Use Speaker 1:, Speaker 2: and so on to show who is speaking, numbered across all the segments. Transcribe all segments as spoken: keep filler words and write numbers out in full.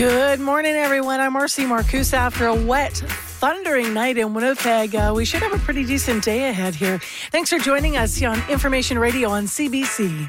Speaker 1: Good morning, everyone. I'm Marcy Marcoux. After a wet, thundering night in Winnipeg, uh, we should have a pretty decent day ahead here. Thanks for joining us here on Information Radio on C B C.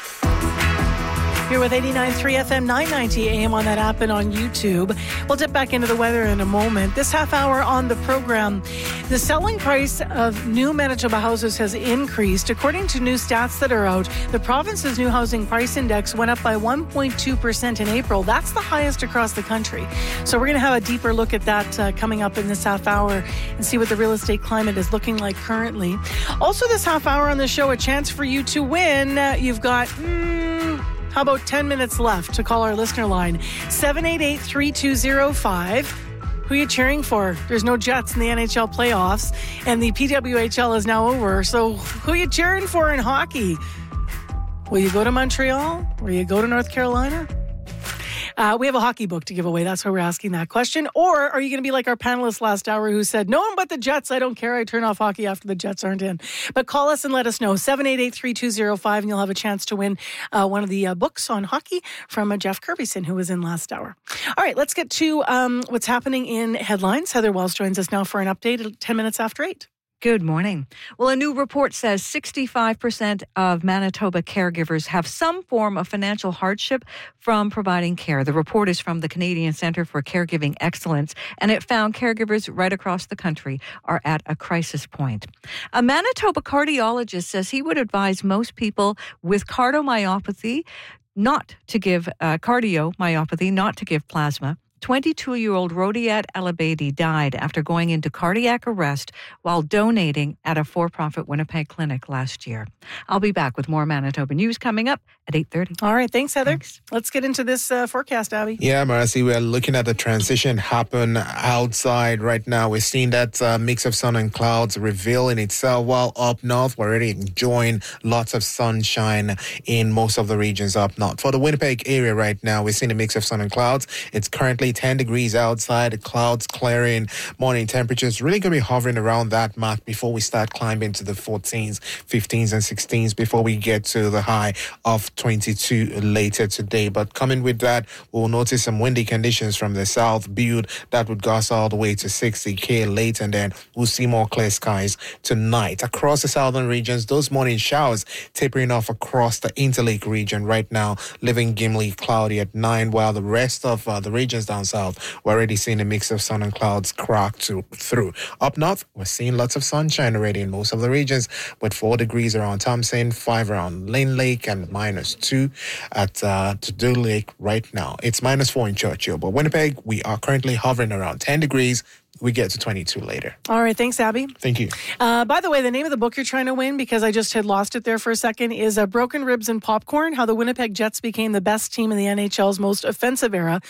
Speaker 1: Here with eighty-nine point three F M, nine ninety A M on that app and on YouTube. We'll dip back into the weather in a moment. This half hour on the program, the selling price of new Manitoba houses has increased. According to new stats that are out, the province's new housing price index went up by one point two percent in April. That's the highest across the country. So we're going to have a deeper look at that uh, coming up in this half hour and see what the real estate climate is looking like currently. Also this half hour on the show, a chance for you to win. Uh, you've got... Mm, How about ten minutes left to call our listener line? seven eight eight, three two zero five. Who are you cheering for? There's no Jets in the N H L playoffs, and the P W H L is now over. So who are you cheering for in hockey? Will you go to Montreal? Will you go to North Carolina? Uh, we have a hockey book to give away. That's why we're asking that question. Or are you going to be like our panelist last hour who said, no one but the Jets. I don't care. I turn off hockey after the Jets aren't in. But call us and let us know. seven eight eight, three two zero five, and you'll have a chance to win uh, one of the uh, books on hockey from uh, Jeff Kirbyson, who was in last hour. All right, let's get to um, what's happening in headlines. Heather Wells joins us now for an update at ten minutes after eight.
Speaker 2: Good morning. Well, a new report says sixty-five percent of Manitoba caregivers have some form of financial hardship from providing care. The report is from the Canadian Centre for Caregiving Excellence, and it found caregivers right across the country are at a crisis point. A Manitoba cardiologist says he would advise most people with cardiomyopathy not to give uh, cardiomyopathy, not to give plasma. twenty-two-year-old Rodiat Alabadi died after going into cardiac arrest while donating at a for-profit Winnipeg clinic last year. I'll be back with more Manitoba news coming up at eight thirty.
Speaker 1: All right. Thanks, Heather.
Speaker 2: Thanks.
Speaker 1: Let's get into this uh, forecast, Abby.
Speaker 3: Yeah, Marcy, we're looking at the transition happen outside right now. We're seeing that uh, mix of sun and clouds revealing itself, while up north, we're already enjoying lots of sunshine in most of the regions up north. For the Winnipeg area right now, we're seeing a mix of sun and clouds. It's currently ten degrees outside, the clouds clearing, morning temperatures really going to be hovering around that mark before we start climbing to the fourteens, fifteens, and sixteens before we get to the high of twenty-two later today. But coming with that, we'll notice some windy conditions from the south build that would gust all the way to sixty kilometers late, and then we'll see more clear skies tonight. Across the southern regions, those morning showers tapering off across the Interlake region right now, leaving Gimli cloudy at nine, while the rest of uh, the regions down south, we're already seeing a mix of sun and clouds crack to, through. Up north, we're seeing lots of sunshine already in most of the regions, with four degrees around Thompson, five around Lane Lake, and minus two at uh, Todo Lake right now. It's minus four in Churchill, but Winnipeg, we are currently hovering around ten degrees. We get to twenty-two later.
Speaker 1: All right. Thanks, Abby.
Speaker 3: Thank you.
Speaker 1: Uh, by the way, the name of the book you're trying to win, because I just had lost it there for a second, is uh, Broken Ribs and Popcorn, How the Winnipeg Jets Became the Best Team in the N H L's Most Offensive Era.